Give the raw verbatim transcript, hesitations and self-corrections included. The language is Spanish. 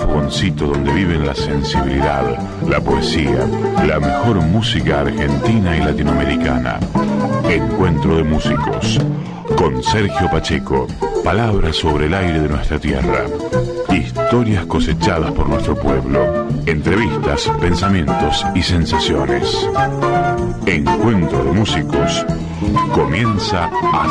fogoncito donde viven la sensibilidad, la poesía, la mejor música argentina y latinoamericana. Encuentro de músicos con Sergio Pacheco. Palabras sobre el aire de nuestra tierra. Historias cosechadas por nuestro pueblo. Entrevistas, pensamientos y sensaciones. Encuentro de músicos comienza a